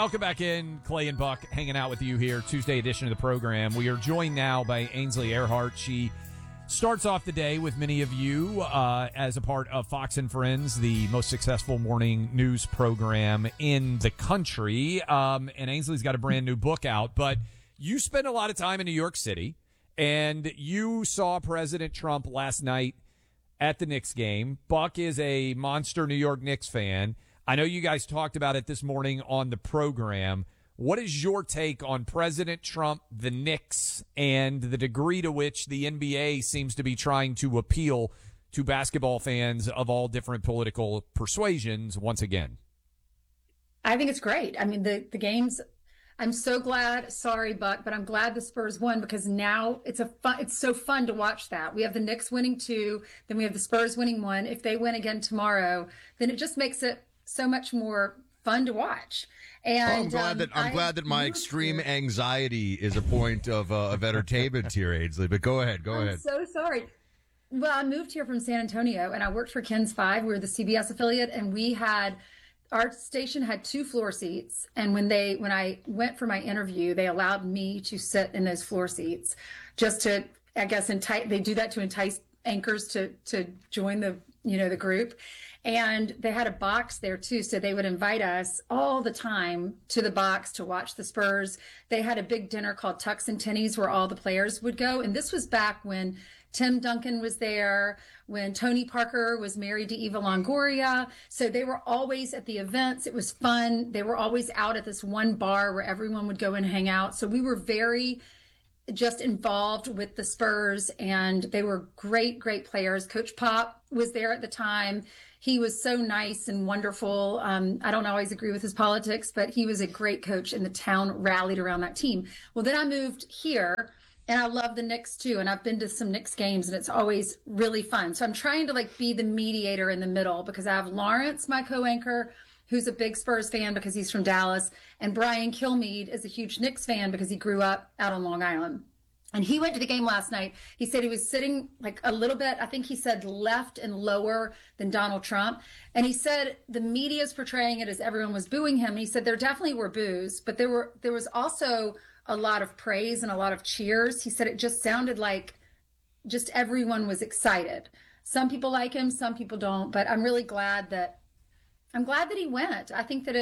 welcome back in. Clay and Buck hanging out with you here, Tuesday edition of the program. We are joined now by Ainsley Earhardt. She starts off the day with many of you as a part of Fox and Friends, the most successful morning news program in the country. And Ainsley's got a brand new book out, but you spend a lot of time in New York City, and you saw President Trump last night at the Knicks game. Buck is a monster New York Knicks fan. I know you guys talked about it this morning on the program. What is your take on President Trump, the Knicks, and the degree to which the NBA seems to be trying to appeal to basketball fans of all different political persuasions once again? I think it's great. I mean, the games, I'm so glad, sorry, Buck, but I'm glad the Spurs won, because now it's so fun to watch that. We have the Knicks winning 2, then we have the Spurs winning 1. If they win again tomorrow, then it just makes it so much more fun to watch. And I'm glad that my extreme anxiety is a point of entertainment here, Ainsley. But go ahead. I'm so sorry. Well, I moved here from San Antonio, and I worked for KENS 5. We were the CBS affiliate, and our station had 2 floor seats. And when I went for my interview, they allowed me to sit in those floor seats, just to, I guess, they do that to entice anchors to join the group. And they had a box there too, so they would invite us all the time to the box to watch the Spurs. They had a big dinner called Tux and Tinnies where all the players would go. And this was back when Tim Duncan was there, when Tony Parker was married to Eva Longoria. So they were always at the events. It was fun. They were always out at this one bar where everyone would go and hang out. So we were very just involved with the Spurs, and they were great, great players. Coach Pop was there at the time. He was so nice and wonderful. I don't always agree with his politics, but he was a great coach, and the town rallied around that team. Well, then I moved here, and I love the Knicks too. And I've been to some Knicks games, and it's always really fun. So I'm trying to be the mediator in the middle, because I have Lawrence, my co-anchor, who's a big Spurs fan because he's from Dallas, and Brian Kilmeade is a huge Knicks fan because he grew up out on Long Island. And he went to the game last night. He said he was sitting a little bit, I think he said left and lower than Donald Trump. And he said the media is portraying it as everyone was booing him. And he said there definitely were boos, but there was also a lot of praise and a lot of cheers. He said it just sounded like just everyone was excited. Some people like him, some people don't, but I'm really glad that he went. I think that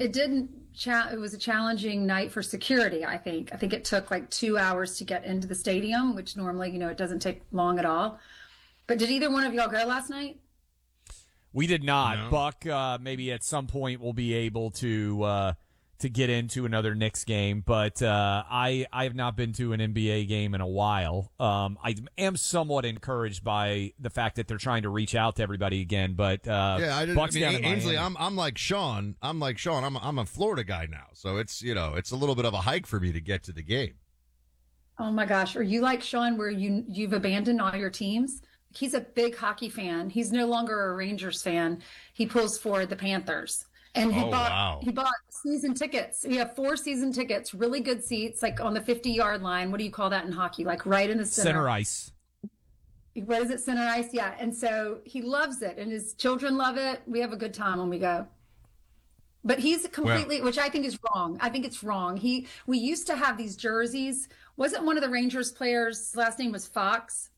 it was a challenging night for security. I think it took 2 hours to get into the stadium, which normally, it doesn't take long at all. But did either one of y'all go last night? We did not. No. Buck, maybe at some point we'll be able to get into another Knicks game, but I have not been to an NBA game in a while. I am somewhat encouraged by the fact that they're trying to reach out to everybody again. But Buck's down in Ainsley, Miami. I'm like Sean. I'm a Florida guy now, so it's a little bit of a hike for me to get to the game. Oh my gosh, are you like Sean, where you've abandoned all your teams? He's a big hockey fan. He's no longer a Rangers fan. He pulls for the Panthers. And he bought season tickets. We have 4 season tickets, really good seats, on the 50-yard line. What do you call that in hockey? Right in the center. Center ice. What is it? Center ice? Yeah. And so he loves it, and his children love it. We have a good time when we go. But he's completely, which I think is wrong. I think it's wrong. We used to have these jerseys. Wasn't one of the Rangers players' last name was Fox?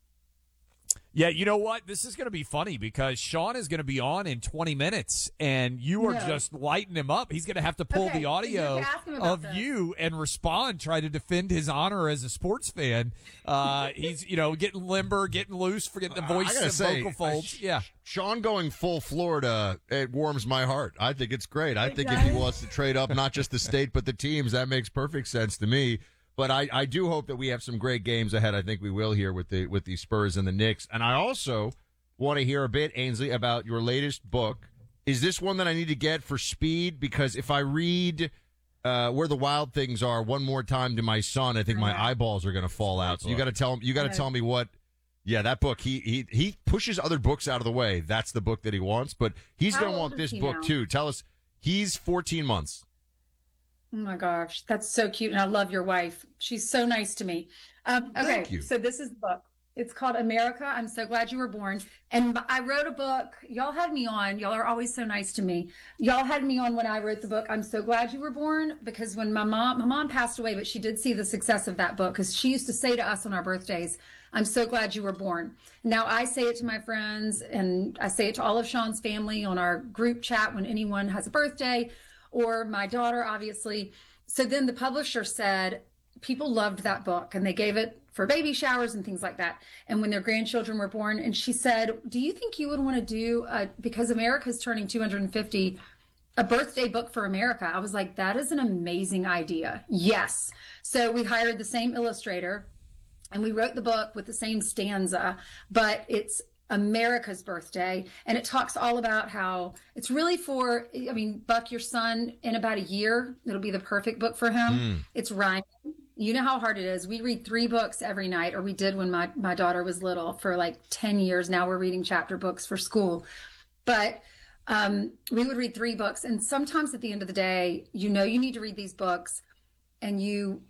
Yeah, you know what? This is going to be funny because Sean is going to be on in 20 minutes, and you are just lighting him up. He's going to have to pull the audio of you and respond, try to defend his honor as a sports fan. He's, getting limber, getting loose, forgetting the voice and vocal folds. Yeah. Sean going full Florida, it warms my heart. I think it's great. I think if he wants to trade up not just the state but the teams, that makes perfect sense to me. But I do hope that we have some great games ahead. I think we will here with the Spurs and the Knicks. And I also want to hear a bit, Ainsley, about your latest book. Is this one that I need to get for speed? Because if I read Where the Wild Things Are one more time to my son, I think my eyeballs are going to fall out. So you got to tell him. You got to tell me what. Yeah, that book. He pushes other books out of the way. That's the book that he wants. But he's going to want this book too. Tell us. He's 14 months. Oh my gosh, that's so cute. And I love your wife. She's so nice to me. Okay, so this is the book. It's called America, I'm So Glad You Were Born. And I wrote a book. Y'all had me on. Y'all are always so nice to me. Y'all had me on when I wrote the book, I'm So Glad You Were Born, because when my mom passed away, but she did see the success of that book, because she used to say to us on our birthdays, I'm so glad you were born. Now I say it to my friends, and I say it to all of Sean's family on our group chat when anyone has a birthday, or my daughter, obviously. So then the publisher said, people loved that book, and they gave it for baby showers and things like that, and when their grandchildren were born. And she said, do you think you would want to do because America's turning 250, a birthday book for America? I was like, that is an amazing idea. Yes. So we hired the same illustrator, and we wrote the book with the same stanza, but it's America's birthday, and it talks all about how it's really for, I mean, Buck, your son, in about a year, it'll be the perfect book for him. It's rhyming. You know how hard it is. We read 3 books every night, or we did when my daughter was little, for like 10 years. Now we're reading chapter books for school. But we would read 3 books. And sometimes at the end of the day, you know you need to read these books, and you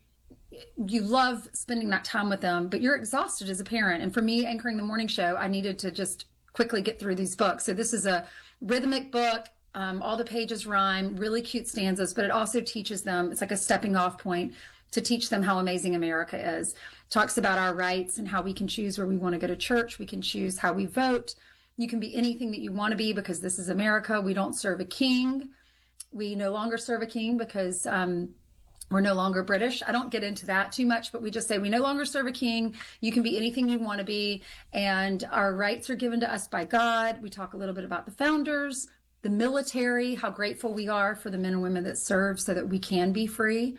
love spending that time with them, but you're exhausted as a parent. And for me, anchoring the morning show, I needed to just quickly get through these books. So this is a rhythmic book. All the pages rhyme, really cute stanzas, but it also teaches them, it's like a stepping off point to teach them how amazing America is. Talks about our rights and how we can choose where we want to go to church. We can choose how we vote. You can be anything that you want to be, because this is America. We don't serve a king. We no longer serve a king because we're no longer British. I don't get into that too much, but we just say we no longer serve a king. You can be anything you want to be. And our rights are given to us by God. We talk a little bit about the founders, the military, how grateful we are for the men and women that serve so that we can be free.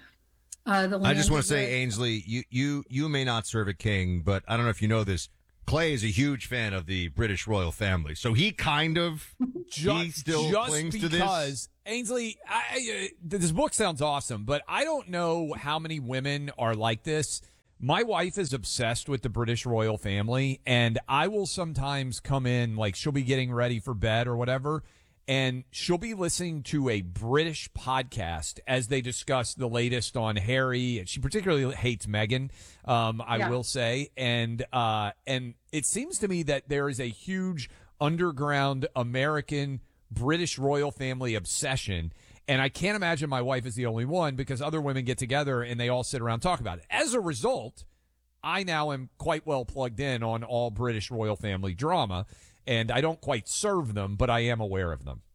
I just want to say, Ainsley, you may not serve a king, but I don't know if you know this. Clay is a huge fan of the British royal family, so he kind of he still clings to this. Because Ainsley, this book sounds awesome, but I don't know how many women are like this. My wife is obsessed with the British royal family, and I will sometimes come in, like she'll be getting ready for bed or whatever, and she'll be listening to a British podcast as they discuss the latest on Harry. She particularly hates Meghan, I will say. And it seems to me that there is a huge underground American British royal family obsession. And I can't imagine my wife is the only one, because other women get together and they all sit around and talk about it. As a result, I now am quite well plugged in on all British royal family drama. And I don't quite serve them, but I am aware of them.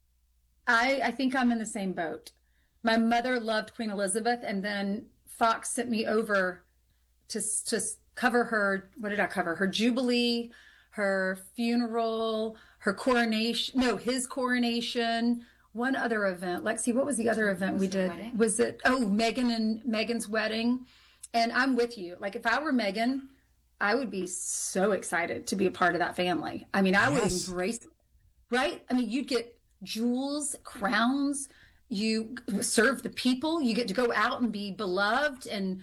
I think I'm in the same boat. My mother loved Queen Elizabeth, and then Fox sent me over to cover her. What did I cover? Her Jubilee, her funeral, her coronation. No, his coronation. One other event. Lexi, what was the other event we did? Wedding? Was it, Meghan's wedding? And I'm with you. Like, if I were Meghan, I would be so excited to be a part of that family. I mean, I would embrace it, right? I mean, you'd get jewels, crowns, you serve the people, you get to go out and be beloved and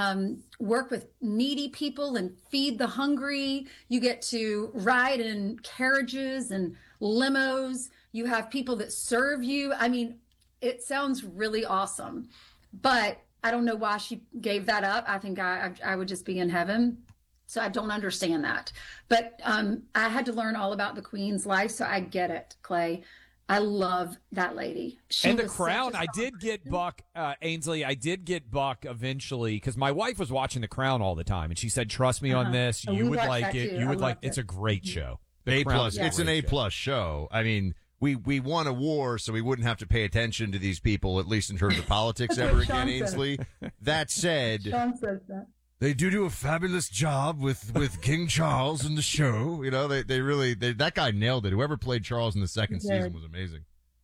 work with needy people and feed the hungry. You get to ride in carriages and limos. You have people that serve you. I mean, it sounds really awesome, but I don't know why she gave that up. I think I would just be in heaven. So I don't understand that. But I had to learn all about the Queen's life, so I get it, Clay. I love that lady. And the Crown, I did get Buck, Ainsley, I did get Buck eventually, because my wife was watching The Crown all the time, and she said, trust me on this. You would like it. You would like it. It's a great show. A+. It's an A+ show. I mean, we won a war, so we wouldn't have to pay attention to these people, at least in terms of politics, ever again, Ainsley. That said, Sean says that. They do a fabulous job with King Charles in the show. You know, they really that guy nailed it. Whoever played Charles in the second season was amazing.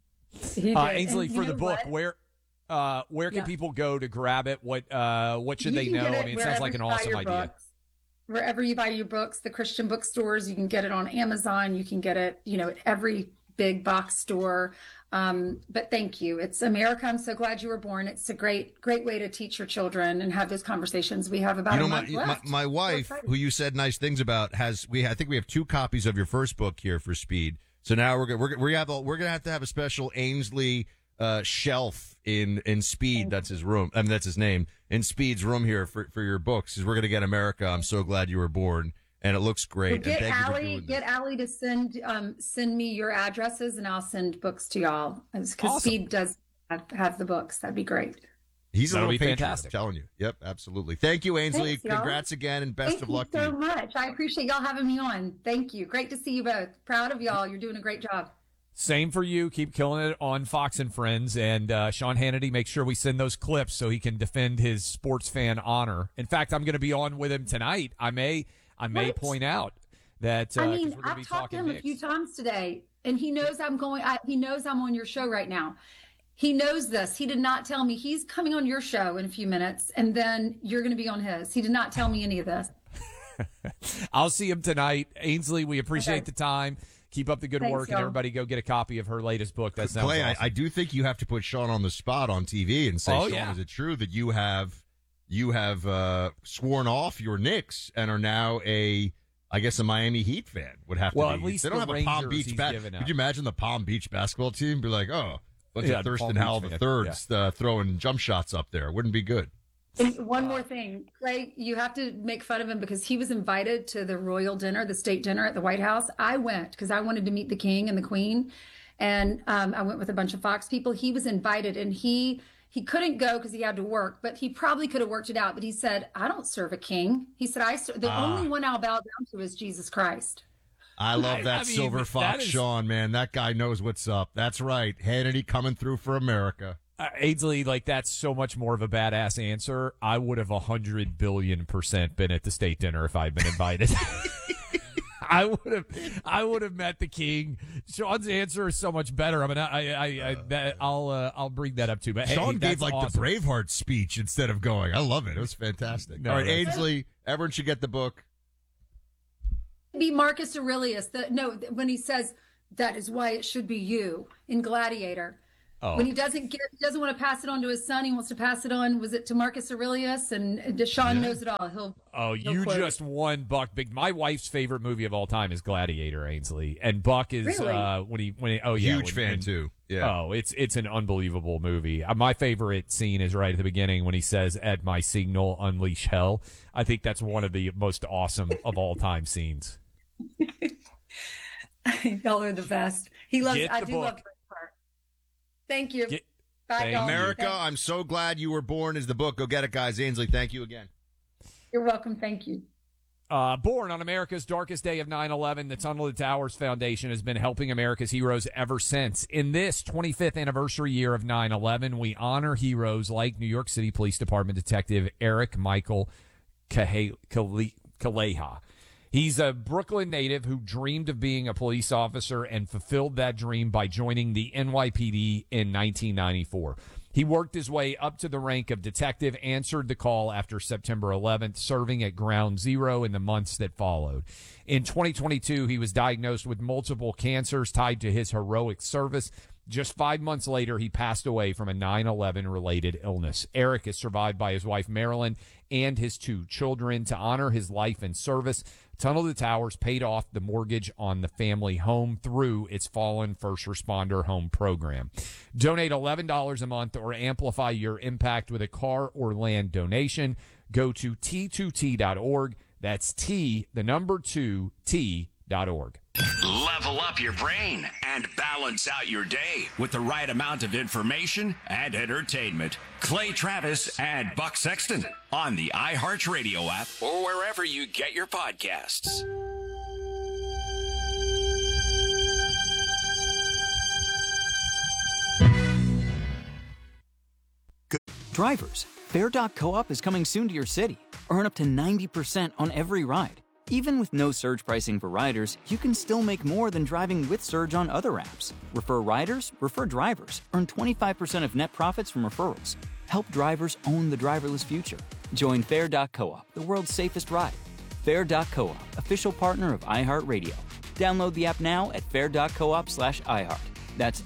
Ainsley, for the book, where can people go to grab it? What should they know? I mean, it sounds like an awesome idea. Wherever you buy your books, the Christian bookstores, you can get it on Amazon. You can get it, at every big box store. But thank you. It's America. I'm so glad you were born. It's a great way to teach your children and have those conversations. We have about a month left. My wife, who you said nice things about, I think we have 2 copies of your first book here for Speed. So now we're gonna have to have a special Ainsley shelf in Speed. That's his room. That's his name, in Speed's room here for your books, because we're gonna get America. I'm so glad you were born. and it looks great. Well, and thank you for doing Get this. Allie to send me your addresses, and I'll send books to y'all. Because Awesome. Speed does have the books. That'd be great. He's a That'll little be patriot, fantastic. I'm telling you. Yep, absolutely. Thank you, Ainsley. Thanks, y'all. Congrats again, and best Thank of you luck so to you. much. I appreciate y'all having me on. Thank you. Great to see you both. Proud of y'all. You're doing a great job. Same for you. Keep killing it on Fox and Friends. And Sean Hannity, make sure we send those clips so he can defend his sports fan honor. In fact, I'm going to be on with him tonight. I may What? point out that I 'cause mean, we're gonna be I've talked to talking him a few Knicks. times today, and he knows he knows I'm on your show right now. He knows this. He did not tell me he's coming on your show in a few minutes, and then you're going to be on his. He did not tell me any of this. I'll see him tonight. Ainsley, we appreciate Okay. the time. Keep up the good Thanks, work, and y'all. everybody go get a copy of her latest book. That sounds Clay, awesome. I do think you have to put Sean on the spot on TV and say, Oh, Sean, yeah. is it true that you have sworn off your Knicks and are now a Miami Heat fan? Would have to Well, be. at least they don't the have a Palm Rangers Beach he's bat. given up. Could you imagine the Palm Beach basketball team be like, oh, bunch Yeah, of the Thurston Palm Howell Beach the fan, thirds throwing jump shots up there? Wouldn't be good. And one more thing, Clay, you have to make fun of him because he was invited to the royal dinner, the state dinner at the White House. I went because I wanted to meet the king and the queen, and I went with a bunch of Fox people. He was invited, and he couldn't go because he had to work, but he probably could have worked it out. But he said, "I don't serve a king." He said, the only one I'll bow down to is Jesus Christ." I love that I mean, silver that fox, is- Sean, man. That guy knows what's up. That's right. Hannity coming through for America. Ainsley, like that's so much more of a badass answer. I would have 100 billion% been at the state dinner if I'd been invited. I would have met the king. Sean's answer is so much better. I mean, I'll bring that up too. But hey, Sean gave that's like awesome. the Braveheart speech instead of going. I love it. It was fantastic. No, All right, that's- Ainsley, everyone should get the book. Be Marcus Aurelius. When he says that is why it should be you in Gladiator. Oh. When he doesn't want to pass it on to his son, he wants to pass it on. Was it to Marcus Aurelius? And Deshaun knows it all. You quote just won, Buck. Big. My wife's favorite movie of all time is Gladiator, Ainsley, and Buck is Really? when he. Oh yeah, Huge fan too. Yeah. Oh, it's an unbelievable movie. My favorite scene is right at the beginning when he says, "At my signal, unleash hell." I think that's one of the most awesome of all time scenes. Y'all are the best. He loves. Get I the do book. love Braveheart. Thank you. Bye, thank y'all. America, Thanks. I'm so glad you were born is the book. Go get it, guys. Ainsley, thank you again. You're welcome. Thank you. Born on America's darkest day of 9/11, the Tunnel to Towers Foundation has been helping America's heroes ever since. In this 25th anniversary year of 9/11, we honor heroes like New York City Police Department Detective Eric Michael Kaleha. He's a Brooklyn native who dreamed of being a police officer and fulfilled that dream by joining the NYPD in 1994. He worked his way up to the rank of detective, answered the call after September 11th, serving at Ground Zero in the months that followed. In 2022, he was diagnosed with multiple cancers tied to his heroic service. Just 5 months later, he passed away from a 9/11 related illness. Eric is survived by his wife, Marilyn, and his 2 children. To honor his life and service, Tunnel to Towers paid off the mortgage on the family home through its Fallen First Responder Home program. Donate $11 a month or amplify your impact with a car or land donation. Go to T2T.org. That's T2T.org. Level up your brain and balance out your day with the right amount of information and entertainment. Clay Travis and Buck Sexton on the iHeartRadio app or wherever you get your podcasts. Drivers, Fair.coop is coming soon to your city. Earn up to 90% on every ride. Even with no surge pricing for riders, you can still make more than driving with Surge on other apps. Refer riders, refer drivers. Earn 25% of net profits from referrals. Help drivers own the driverless future. Join Fair.coop, the world's safest ride. Fair.coop, official partner of iHeartRadio. Download the app now at fair.coop/iHeart. That's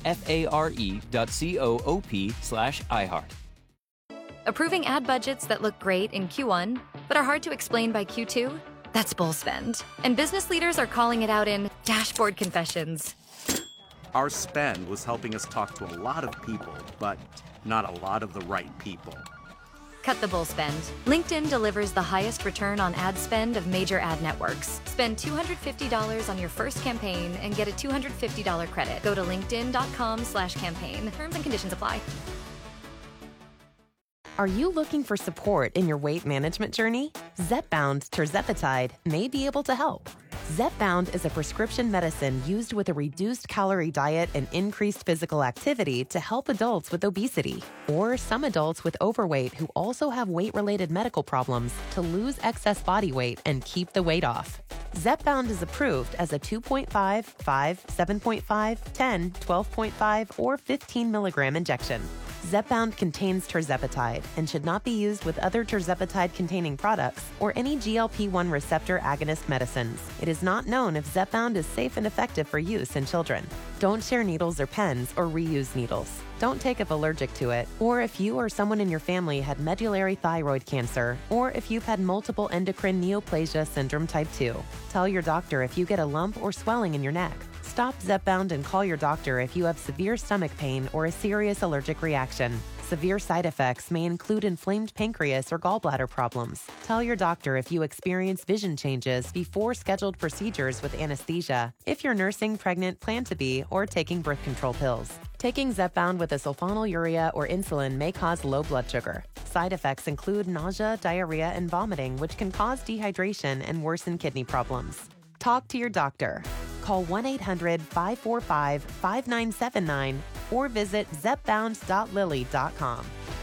FARE.coop/iHeart. Approving ad budgets that look great in Q1, but are hard to explain by Q2? That's bull spend. And business leaders are calling it out in dashboard confessions. Our spend was helping us talk to a lot of people, but not a lot of the right people. Cut the bull spend. LinkedIn delivers the highest return on ad spend of major ad networks. Spend $250 on your first campaign and get a $250 credit. Go to linkedin.com/campaign. Terms and conditions apply. Are you looking for support in your weight management journey? Zepbound tirzepatide may be able to help. Zepbound is a prescription medicine used with a reduced calorie diet and increased physical activity to help adults with obesity or some adults with overweight who also have weight-related medical problems to lose excess body weight and keep the weight off. Zepbound is approved as a 2.5, 5, 7.5, 10, 12.5, or 15 milligram injection. Zepbound contains tirzepatide and should not be used with other tirzepatide-containing products or any GLP-1 receptor agonist medicines. It is not known if Zepbound is safe and effective for use in children. Don't share needles or pens or reuse needles. Don't take if allergic to it, or if you or someone in your family had medullary thyroid cancer, or if you've had multiple endocrine neoplasia syndrome type 2. Tell your doctor if you get a lump or swelling in your neck. Stop Zepbound and call your doctor if you have severe stomach pain or a serious allergic reaction. Severe side effects may include inflamed pancreas or gallbladder problems. Tell your doctor if you experience vision changes before scheduled procedures with anesthesia, if you're nursing, pregnant, plan to be, or taking birth control pills. Taking Zepbound with a sulfonylurea or insulin may cause low blood sugar. Side effects include nausea, diarrhea, and vomiting, which can cause dehydration and worsen kidney problems. Talk to your doctor. Call 1-800-545-5979 or visit zepbound.lilly.com.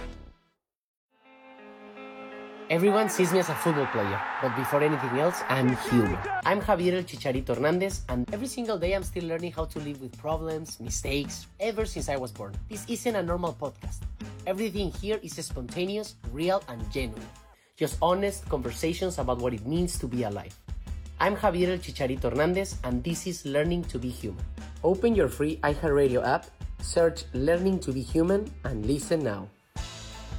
Everyone sees me as a football player, but before anything else, I'm human. I'm Javier El Chicharito Hernandez, and every single day I'm still learning how to live with problems, mistakes, ever since I was born. This isn't a normal podcast. Everything here is spontaneous, real, and genuine. Just honest conversations about what it means to be alive. I'm Javier El Chicharito Hernandez, and this is Learning to be Human. Open your free iHeartRadio app, search Learning to be Human, and listen now.